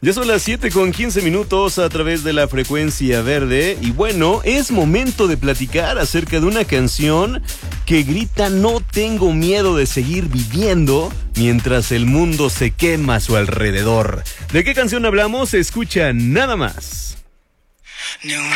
Ya son las 7:15 a través de la frecuencia verde. Y bueno, es momento de platicar acerca de una canción que grita: no tengo miedo de seguir viviendo mientras el mundo se quema a su alrededor. ¿De qué canción hablamos? Escucha nada más. No.